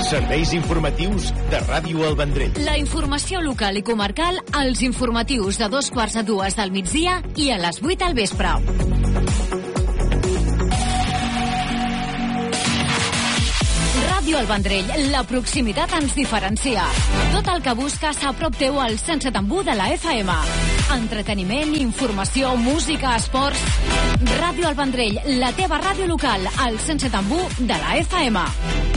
Serveis informatius de Ràdio El Vendrell. La informació local i comarcal als informatius de 2:45 del migdia i a les 8 al vespre. Ràdio El Vendrell, la proximitat ens diferencia. Tot el que busques a prop teu al 107.1 de la FM. Entreteniment, informació, música, esports. Ràdio El Vendrell, la teva ràdio local al 107.1 de la FM.